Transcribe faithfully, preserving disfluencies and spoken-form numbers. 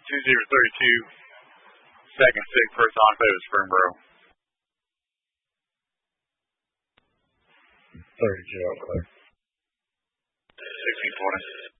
two zero three two, second six, first enclave of Springboro. thirty-two enclave. sixteen twenty.